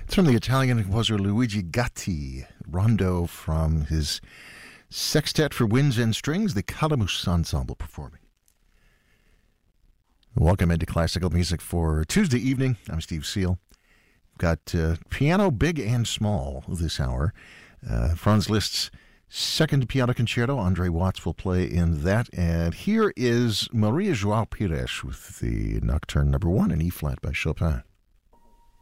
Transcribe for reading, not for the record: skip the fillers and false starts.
It's from the Italian composer Luigi Gatti, rondo from his Sextet for Winds and Strings, the Calamus Ensemble performing. Welcome into classical music for Tuesday evening. I'm Steve Seal. We've got piano big and small this hour. Franz Liszt's second piano concerto. Andre Watts will play in that. And here is Maria João Pires with the Nocturne No. 1 in E-flat by Chopin.